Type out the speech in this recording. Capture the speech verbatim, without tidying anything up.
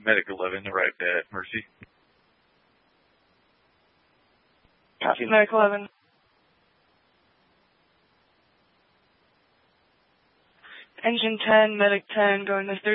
Medic eleven, arrived at Mercy. Copy, Medic eleven. Engine ten, Medic ten, going to thirty.